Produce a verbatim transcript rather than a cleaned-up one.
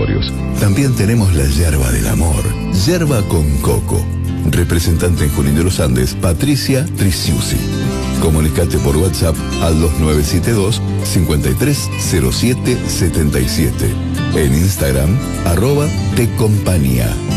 accesorios. También tenemos la yerba del amor, yerba con coco. Representante en Junín de los Andes, Patricia Triciusi. Comunicate por WhatsApp al dos nueve siete dos, cinco tres cero siete siete siete. En Instagram, arroba Tecompañía.